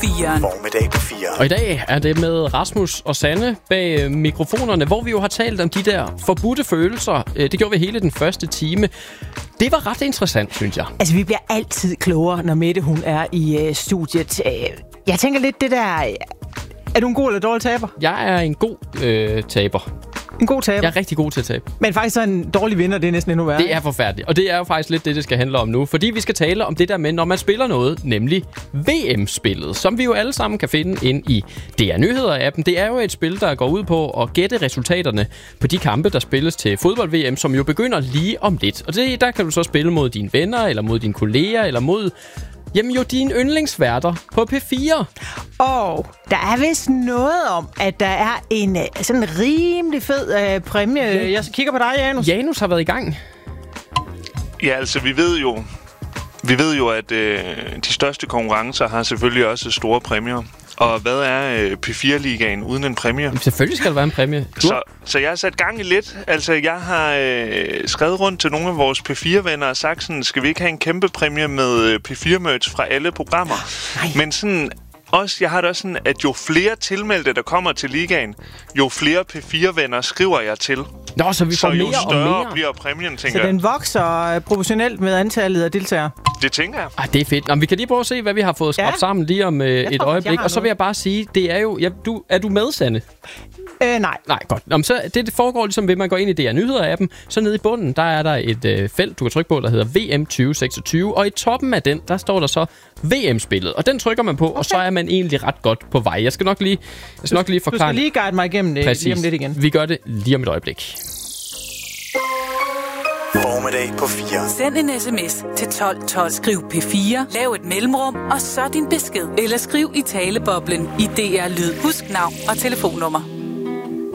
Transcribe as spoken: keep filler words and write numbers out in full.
fireren. Formiddag på fireren. Og i dag er det med Rasmus og Sanne bag mikrofonerne, hvor vi jo har talt om de der forbudte følelser. Det gjorde vi hele den første time. Det var ret interessant, synes jeg. Altså, vi bliver altid klogere, når Mette hun er i øh, studiet. Jeg tænker lidt det der... Er du en god eller dårlig taber? Jeg er en god øh, taber. En god taber? Jeg er rigtig god til at tabe. Men faktisk så en dårlig vinder, det er næsten endnu værre. Det er forfærdeligt, og det er jo faktisk lidt det, det skal handle om nu. Fordi vi skal tale om det der med, når man spiller noget, nemlig V M-spillet, som vi jo alle sammen kan finde ind i D R Nyheder-appen. Det er jo et spil, der går ud på at gætte resultaterne på de kampe, der spilles til fodbold-V M, som jo begynder lige om lidt. Og det, der kan du så spille mod dine venner, eller mod dine kolleger, eller mod... Jamen jo, dine yndlingsværter på P fire. Og der er vist noget om, at der er en sådan rimelig fed øh, præmie. Jeg kigger på dig, Janus. Janus har været i gang. Ja, altså vi ved jo, vi ved jo, at øh, de største konkurrencer har selvfølgelig også store præmier. Og hvad er øh, P fire-ligaen uden en præmie? Jamen, selvfølgelig skal der være en præmie. Så, så jeg har sat gang i lidt. Altså, jeg har øh, skrevet rundt til nogle af vores P fire-venner og sagt sådan, skal vi ikke have en kæmpe præmie med øh, P fire-merch fra alle programmer? Nej. Men sådan... Også, jeg har det også sådan, at jo flere tilmeldte, der kommer til ligaen, jo flere P fire-venner skriver jeg til. Nå, så vi så får jo mere større og mere. bliver præmien, tænker Så jeg. den vokser proportionelt med antallet af deltagere. Det tænker jeg. Ah, det er fedt. Nå, vi kan lige prøve at se, hvad vi har fået skrabt Ja. sammen lige om øh, et tror, øjeblik. jeg Og så vil noget. jeg bare sige, det er jo... Ja, du, er du med, Sanne? Øh, nej. Nej, godt. Nå, men så det, det foregår ligesom ved, at man går ind i D R Nyheder-appen. Så nede i bunden, der er der et øh, felt, du kan trykke på, der hedder V M tyve seksogtyve. Og i toppen af den, der står der så V M-spillet. Og den trykker man på, okay. Og så er man egentlig ret godt på vej. Jeg skal nok lige, jeg skal nok lige forklare... Du skal lige guide mig igennem det Præcis. lige om lidt igen. Vi gør det lige om et øjeblik. Formiddag på fire. Send en sms til tolv tolv. Skriv P fire, lav et mellemrum, og så din besked. Eller skriv i taleboblen i D R Lyd. Husk navn og telefonnummer.